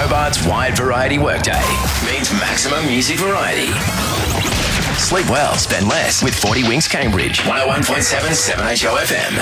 Hobart's wide variety workday means maximum music variety. Sleep well, spend less with 40 Winks Cambridge, 101.7 7HO FM.